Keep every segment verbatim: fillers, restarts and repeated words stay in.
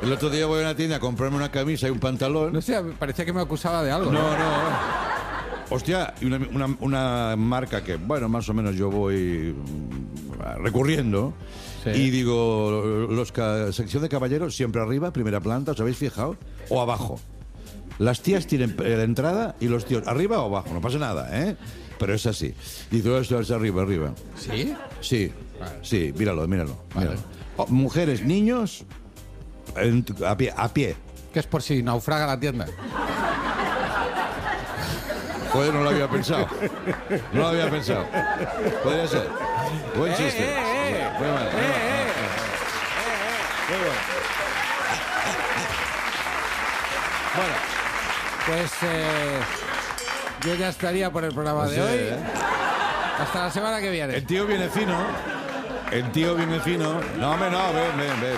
El otro día voy a una tienda a comprarme una camisa y un pantalón. No sé, parecía que me acusaba de algo. No, no. Hostia, y una, una, una marca que, bueno, más o menos yo voy recurriendo. Sí. Y digo, los sección de caballeros siempre arriba, primera planta, ¿os habéis fijado? O abajo. Las tías tienen la entrada y los tíos arriba o abajo, no pasa nada, ¿eh? Pero es así. Dice, esto es arriba, arriba. ¿Sí? Sí, vale. Sí, míralo, míralo. Vale. míralo. Oh, mujeres, niños, en, a pie, a pie. Que es por si naufraga la tienda. Joder, no lo había pensado. No lo había pensado. Podría ser. Buen chiste. Eh, eh, eh. Muy bueno. Eh, eh. Muy bueno. Bueno, pues eh, yo ya estaría por el programa Pues de sí, hoy. ¿eh? Hasta la semana que viene. El tío viene fino. El tío viene fino. No, hombre, no, ven, ven, ven.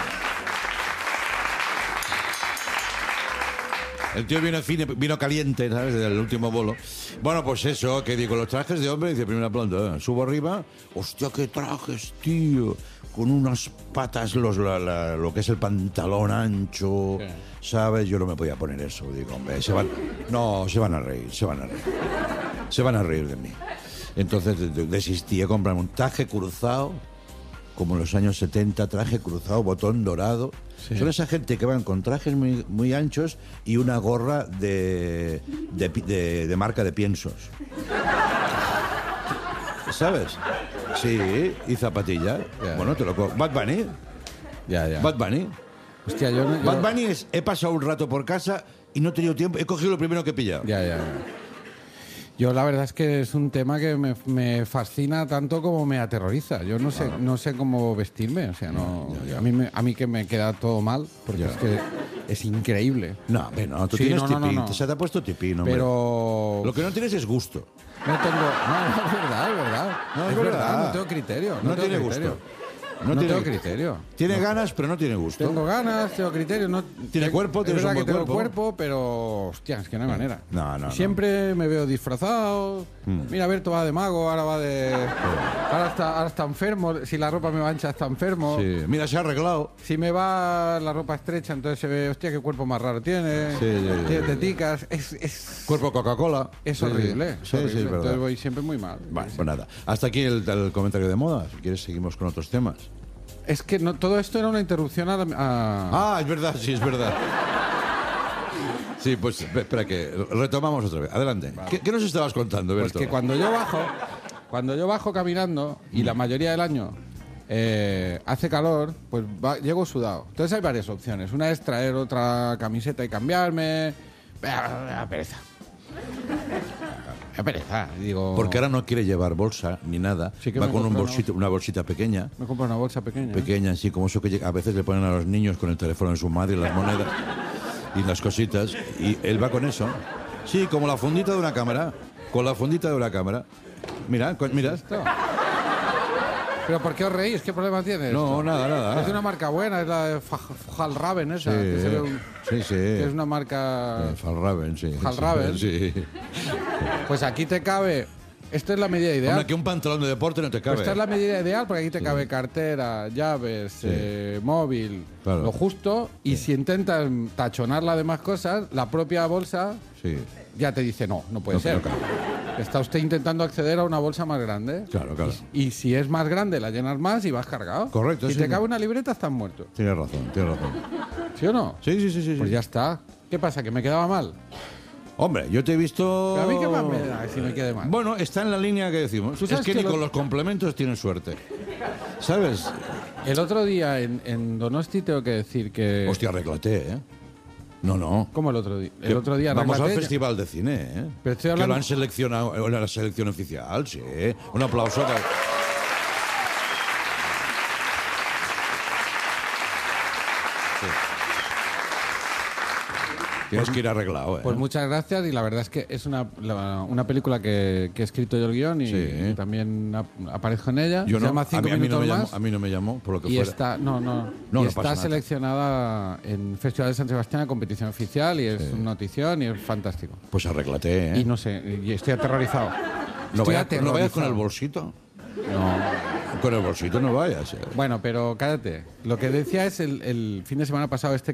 El tío vino fino, vino caliente, ¿sabes? Del último bolo. Bueno, pues eso, que digo, los trajes de hombre, dice, primera planta, ¿eh? Subo arriba, hostia, qué trajes, tío. Con unas patas, los, la, la, lo que es el pantalón ancho, ¿qué? ¿Sabes? Yo no me podía poner eso. Digo, hombre, se van... No, se van a reír, se van a reír. Se van a reír de mí. Entonces desistí a comprarme un traje cruzado, como en los años setenta, traje cruzado, botón dorado. Sí. Son esa gente que van con trajes muy, muy anchos y una gorra de, de, de, de marca de piensos. ¿Sabes? Sí, y zapatillas. Yeah. Bueno, te lo cojo. Bad Bunny. Ya, ya. Bad Bunny. Hostia, yo no... Yo... Bad Bunny es, he pasado un rato por casa y no he tenido tiempo, he cogido lo primero que he pillado. Ya, ya, ya. Yo la verdad es que es un tema que me, me fascina tanto como me aterroriza. Yo no sé, ah. no sé cómo vestirme, o sea, no. Ya, ya. A mí me, a mí que me queda todo mal, porque ya. es que es increíble. No, no, tú sí, tienes no, tipín, no, no, no. Se te ha puesto tipín, hombre. Pero lo que no tienes es gusto. No tengo, no, no es verdad, es verdad. No, es, es verdad. verdad, no tengo criterio. No, no tengo tiene criterio. gusto. No, no tiene, tengo criterio. Tiene no. ganas, pero no tiene gusto. Tengo ganas, tengo criterio. No, tiene cuerpo, tiene es verdad que tengo cuerpo. cuerpo, pero hostia, es que no hay manera. No, no, Siempre no. me veo disfrazado. Hmm. Mira, Berto va de mago, ahora va de... Ahora está, ahora está enfermo. Si la ropa me va ancha, está enfermo. Sí. Mira, se ha arreglado. Si me va la ropa estrecha, entonces se ve, hostia, qué cuerpo más raro tiene. Sí, sí, sí, tiene sí. teticas. Es, es... Cuerpo Coca-Cola. Es sí, horrible. Es sí, horrible. sí, es verdad. Entonces voy siempre muy mal. Vale, pues nada. Hasta aquí el, el comentario de moda. Si quieres, seguimos con otros temas. Es que no, todo esto era una interrupción a, a... Ah, es verdad, sí, es verdad. Sí, pues espera que retomamos otra vez. Adelante. Vale. ¿Qué, ¿Qué nos estabas contando, Berto? Pues que cuando yo bajo, cuando yo bajo caminando y la mayoría del año eh, hace calor, pues va, llego sudado. Entonces hay varias opciones. Una es traer otra camiseta y cambiarme. A pereza. A pereza, digo. Porque ahora no quiere llevar bolsa ni nada. Sí que va con un bolsito, una, una bolsita pequeña. Me compro una bolsa pequeña. Pequeña, así como eso que a veces le ponen a los niños con el teléfono de su madre, las monedas y las cositas. Y él va con eso. Sí, como la fundita de una cámara. Con la fundita de una cámara. Mira, con, mira. ¿Esto? ¿Pero por qué os reís? ¿Qué problema tienes? No, nada, nada. Es de una marca buena, es la de Fjallraven esa. Sí, que se ve un, sí, sí. Que es una marca... Fjallraven, sí. Fjallraven. Sí. Pues aquí te cabe... Esta es la medida ideal. Hombre, que un pantalón de deporte no te cabe. Pues esta es la medida ideal porque aquí te sí. cabe cartera, llaves, sí. eh, móvil, claro. lo justo. Sí. Y si intentas tachonar las demás cosas, la propia bolsa sí. ya te dice no, no puede no, ser. Claro. Está usted intentando acceder a una bolsa más grande. Claro, claro. Y, y si es más grande, la llenas más y vas cargado. Correcto. Si sí, te sí. cabe una libreta, estás muerto. Tienes razón, tienes razón. ¿Sí o no? Sí, sí, sí, sí. Pues sí. ya está. ¿Qué pasa? ¿Que me quedaba mal? Hombre, yo te he visto... ¿Pero a mí qué más me da si me quede mal? Bueno, está en la línea que decimos. Es que, que ni lo... con los complementos tienes suerte. ¿Sabes? El otro día en, en Donosti tengo que decir que... Hostia, arréglate, ¿eh? No, no. ¿Cómo el otro día? El otro día vamos al Festival de Cine, ¿eh? Pero estoy hablando... Que lo han seleccionado en la selección oficial, sí. Un aplauso para... Tienes que ir arreglado, ¿eh? Pues muchas gracias y la verdad es que es una, la, una película que, que he escrito yo el guión y, sí. y también ap aparezco en ella. Yo Se no, llama Cinco a mí, a mí minutos no me más. Llamó, a mí no me llamó, por lo que y fuera. Está, no, no, no, y no está seleccionada en Festival de San Sebastián a competición oficial y es sí. una notición y es fantástico. Pues arréglate, ¿eh? Y no sé, y estoy aterrorizado. ¿No, estoy vaya, aterrorizado. ¿No vayas con el bolsito? No. Con el bolsito no vayas. ¿eh? Bueno, pero cállate. Lo que decía es el, el fin de semana pasado este